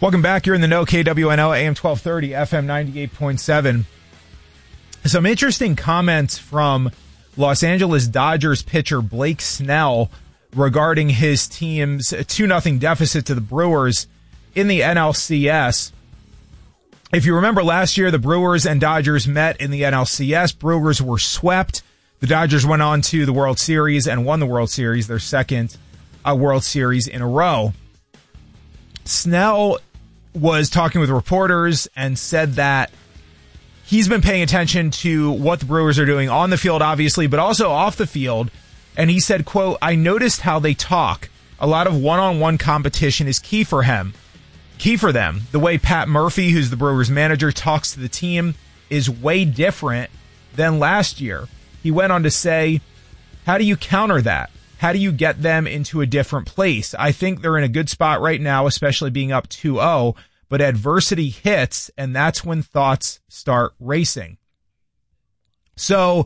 Welcome back. You're in the know, KWNO, AM 1230, FM 98.7. Some interesting comments from Los Angeles Dodgers pitcher Blake Snell regarding his team's 2-0 deficit to the Brewers in the NLCS. If you remember last year, the Brewers and Dodgers met in the NLCS. Brewers were swept. The Dodgers went on to the World Series and won the World Series, their second World Series in a row. Snell was talking with reporters and said that he's been paying attention to what the Brewers are doing on the field, obviously, but also off the field. And he said, quote, "I noticed how they talk. A lot of one-on-one competition is key for them. The way Pat Murphy, who's the Brewers manager, talks to the team is way different than last year." He went on to say, "How do you counter that? How do you get them into a different place? I think they're in a good spot right now, especially being up 2-0, but adversity hits, and that's when thoughts start racing." So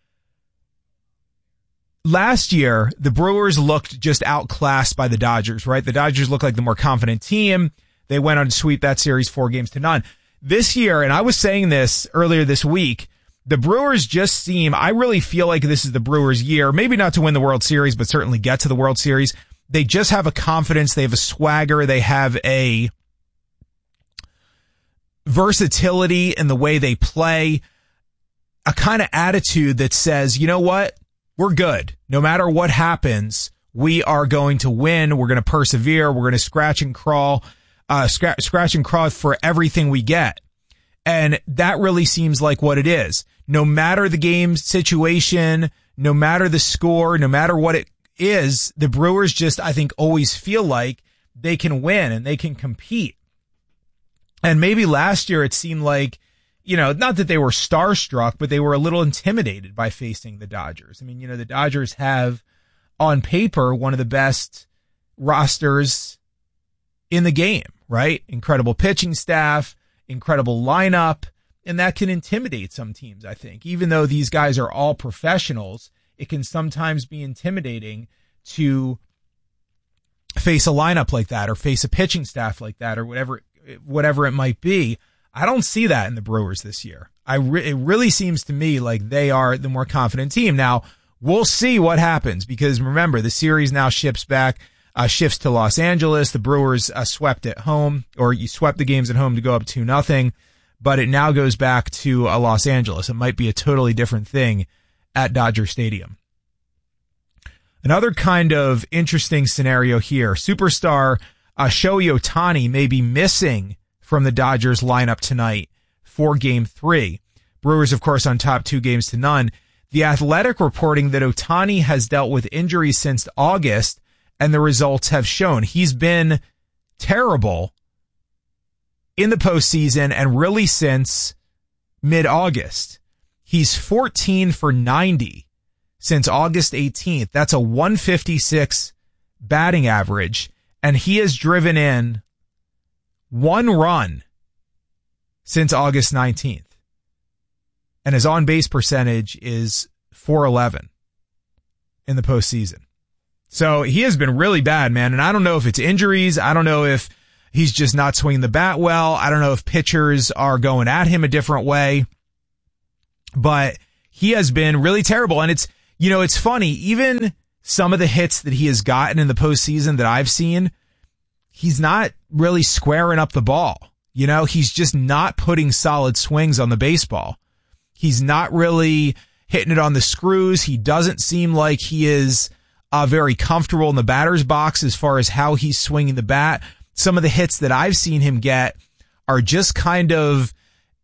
last year, the Brewers looked just outclassed by the Dodgers, right? The Dodgers looked like the more confident team. They went on to sweep that series 4-0. This year, and I was saying this earlier this week, the Brewers just seem, I really feel like this is the Brewers' year, maybe not to win the World Series, but certainly get to the World Series. They just have a confidence, they have a swagger, they have a versatility in the way they play, a kind of attitude that says, you know what, we're good. No matter what happens, we are going to win, we're going to persevere, we're going to scratch and crawl for everything we get. And that really seems like what it is. No matter the game situation, no matter the score, no matter what it is, the Brewers just, I think, always feel like they can win and they can compete. And maybe last year it seemed like, you know, not that they were starstruck, but they were a little intimidated by facing the Dodgers. I mean, you know, the Dodgers have, on paper, one of the best rosters in the game, right? Incredible pitching staff, incredible lineup, and that can intimidate some teams, I think. Even though these guys are all professionals, it can sometimes be intimidating to face a lineup like that or face a pitching staff like that or whatever it might be. I don't see that in the Brewers this year. It really seems to me like they are the more confident team. Now, we'll see what happens because remember, the series now shifts to Los Angeles. The Brewers swept at home, or you swept the games at home to go up 2-0, but it now goes back to Los Angeles. It might be a totally different thing at Dodger Stadium. Another kind of interesting scenario here. Superstar Shohei Ohtani may be missing from the Dodgers lineup tonight for Game 3. Brewers, of course, on top 2-0. The Athletic reporting that Ohtani has dealt with injuries since August, and the results have shown he's been terrible in the postseason and really since mid-August. He's 14 for 90 since August 18th. That's a 156 batting average, and he has driven in one run since August 19th. And his on-base percentage is .411 in the postseason. So he has been really bad, man. And I don't know if it's injuries. I don't know if he's just not swinging the bat well. I don't know if pitchers are going at him a different way. But he has been really terrible. And it's, you know, it's funny. Even some of the hits that he has gotten in the postseason that I've seen, he's not really squaring up the ball. You know, he's just not putting solid swings on the baseball. He's not really hitting it on the screws. He doesn't seem like he is very comfortable in the batter's box as far as how he's swinging the bat. Some of the hits that I've seen him get are just kind of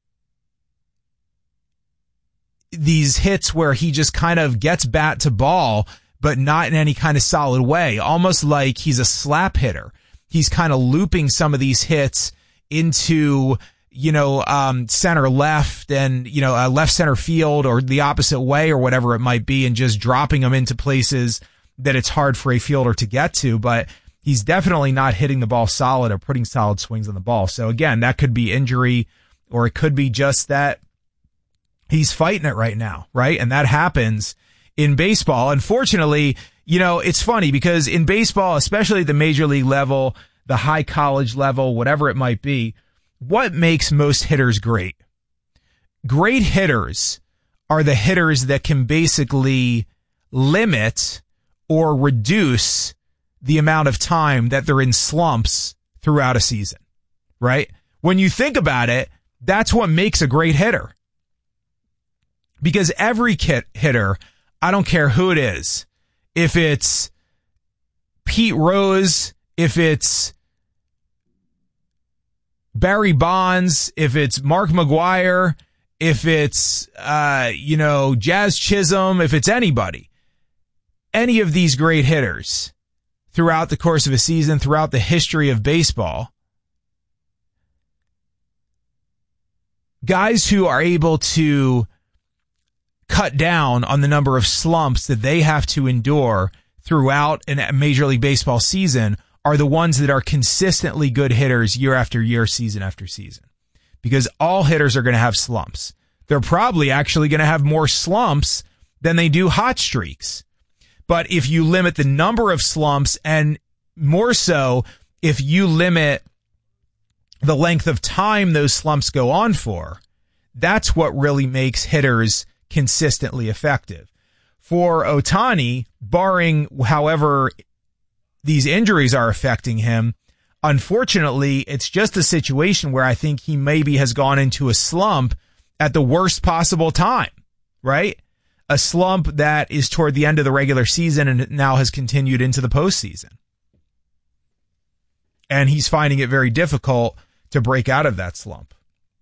these hits where he just kind of gets bat to ball, but not in any kind of solid way, almost like he's a slap hitter. He's kind of looping some of these hits into, you know, center left and, you know, left center field or the opposite way or whatever it might be, and just dropping them into places that it's hard for a fielder to get to. But he's definitely not hitting the ball solid or putting solid swings on the ball. So again, that could be injury, or it could be just that he's fighting it right now, right? And that happens in baseball. Unfortunately, you know, it's funny because in baseball, especially at the major league level, the high college level, whatever it might be, what makes most hitters great? Great hitters are the hitters that can basically limit or reduce the amount of time that they're in slumps throughout a season, right? When you think about it, that's what makes a great hitter. Because every hitter, I don't care who it is, if it's Pete Rose, if it's Barry Bonds, if it's Mark McGwire, if it's, Jazz Chisholm, if it's anybody, any of these great hitters throughout the course of a season, throughout the history of baseball, guys who are able to cut down on the number of slumps that they have to endure throughout a Major League Baseball season are the ones that are consistently good hitters year after year, season after season. Because all hitters are going to have slumps. They're probably actually going to have more slumps than they do hot streaks. But if you limit the number of slumps, and more so if you limit the length of time those slumps go on for, that's what really makes hitters consistently effective. For Ohtani, barring however these injuries are affecting him, unfortunately, it's just a situation where I think he maybe has gone into a slump at the worst possible time, right? A slump that is toward the end of the regular season and now has continued into the postseason. And he's finding it very difficult to break out of that slump.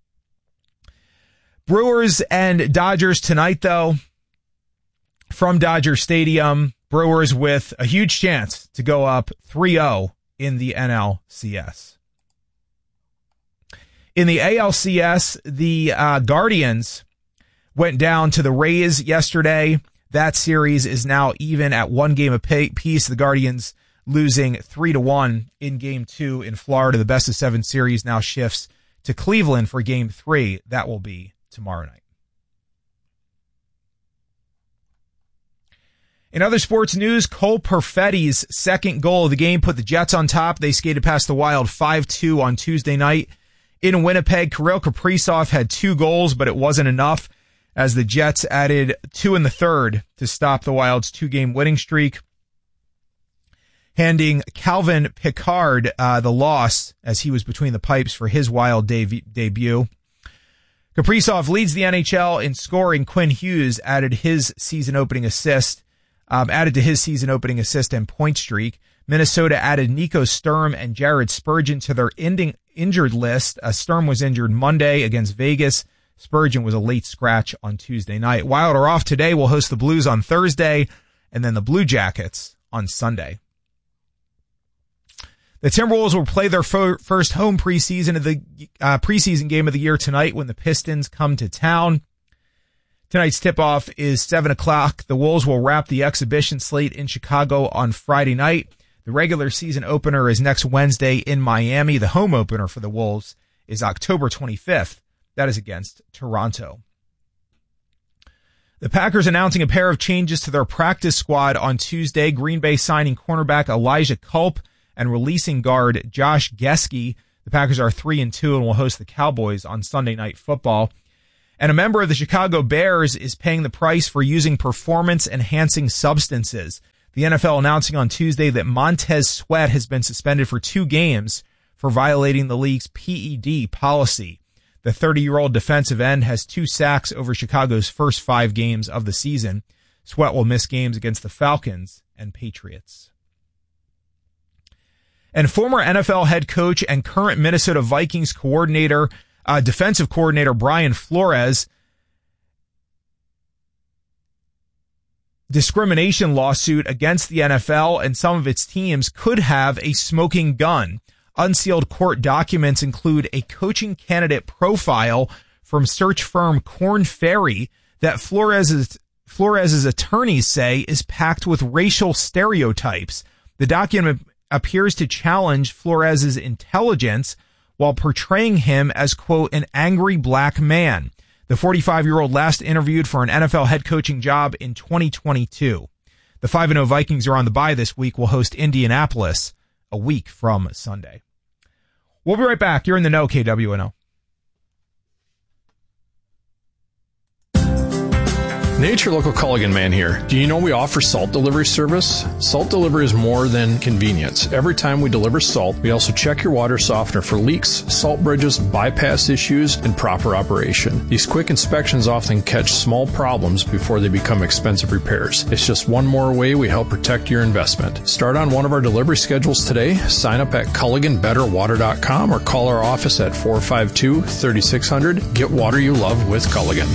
Brewers and Dodgers tonight, though, from Dodger Stadium. Brewers with a huge chance to go up 3-0 in the NLCS. In the ALCS, the Guardians went down to the Rays yesterday. That series is now even at 1 game apiece. The Guardians losing 3-1 in Game 2 in Florida. The best of 7 series now shifts to Cleveland for Game 3. That will be tomorrow night. In other sports news, Cole Perfetti's second goal of the game put the Jets on top. They skated past the Wild 5-2 on Tuesday night. In Winnipeg, Kirill Kaprizov had 2 goals, but it wasn't enough as the Jets added 2 in the third to stop the Wild's 2-game winning streak, handing Calvin Pickard the loss as he was between the pipes for his Wild debut. Kaprizov leads the NHL in scoring. Quinn Hughes added to his season-opening assist and point streak. Minnesota added Nico Sturm and Jared Spurgeon to their injured list. Sturm was injured Monday against Vegas. Spurgeon was a late scratch on Tuesday night. Wild are off today. We'll host the Blues on Thursday, and then the Blue Jackets on Sunday. The Timberwolves will play their first home preseason game of the year tonight when the Pistons come to town. Tonight's tip-off is 7 o'clock. The Wolves will wrap the exhibition slate in Chicago on Friday night. The regular season opener is next Wednesday in Miami. The home opener for the Wolves is October 25th. That is against Toronto. The Packers announcing a pair of changes to their practice squad on Tuesday. Green Bay signing cornerback Elijah Culp and releasing guard Josh Gesky. The Packers are 3-2 and will host the Cowboys on Sunday Night Football. And a member of the Chicago Bears is paying the price for using performance-enhancing substances. The NFL announcing on Tuesday that Montez Sweat has been suspended for 2 games for violating the league's PED policy. The 30-year-old defensive end has 2 sacks over Chicago's first 5 games of the season. Sweat will miss games against the Falcons and Patriots. And former NFL head coach and current Minnesota Vikings defensive coordinator Brian Flores, discrimination lawsuit against the NFL and some of its teams could have a smoking gun. Unsealed court documents include a coaching candidate profile from search firm Korn Ferry that Flores's attorneys say is packed with racial stereotypes. The document appears to challenge Flores's intelligence while portraying him as, quote, an angry black man. The 45-year-old last interviewed for an NFL head coaching job in 2022. The 5-0 Vikings are on the bye this week. Will host Indianapolis a week from Sunday. We'll be right back. You're in the know, KWNO. Nate, your local Culligan man here. Do you know we offer salt delivery service? Salt delivery is more than convenience. Every time we deliver salt, we also check your water softener for leaks, salt bridges, bypass issues, and proper operation. These quick inspections often catch small problems before they become expensive repairs. It's just one more way we help protect your investment. Start on one of our delivery schedules today. Sign up at CulliganBetterWater.com or call our office at 452-3600. Get water you love with Culligan.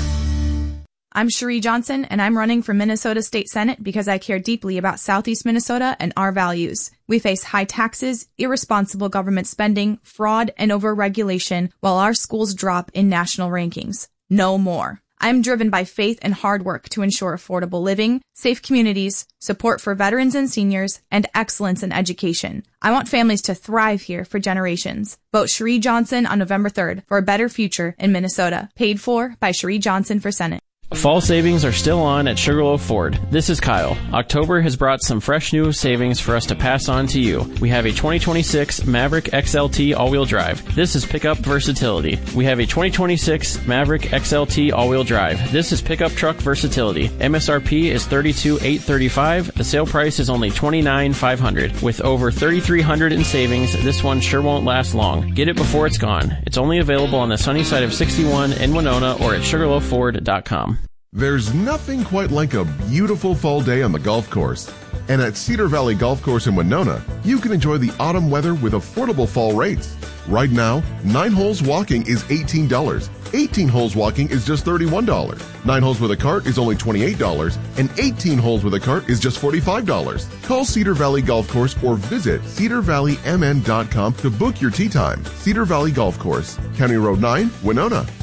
I'm Cherie Johnson, and I'm running for Minnesota State Senate because I care deeply about Southeast Minnesota and our values. We face high taxes, irresponsible government spending, fraud, and overregulation while our schools drop in national rankings. No more. I'm driven by faith and hard work to ensure affordable living, safe communities, support for veterans and seniors, and excellence in education. I want families to thrive here for generations. Vote Cherie Johnson on November 3rd for a better future in Minnesota. Paid for by Cherie Johnson for Senate. Fall savings are still on at Sugarloaf Ford. This is Kyle. October has brought some fresh new savings for us to pass on to you. We have a 2026 Maverick XLT all-wheel drive. This is pickup versatility. We have a 2026 Maverick XLT all-wheel drive. This is pickup truck versatility. MSRP is $32,835. The sale price is only $29,500. With over $3,300 in savings, this one sure won't last long. Get it before it's gone. It's only available on the sunny side of 61 in Winona or at SugarloafFord.com. There's nothing quite like a beautiful fall day on the golf course. And at Cedar Valley Golf Course in Winona, you can enjoy the autumn weather with affordable fall rates. Right now, 9 holes walking is $18. 18 holes walking is just $31. 9 holes with a cart is only $28, and 18 holes with a cart is just $45. Call Cedar Valley Golf Course or visit cedarvalleymn.com to book your tee time. Cedar Valley Golf Course, County Road 9, Winona.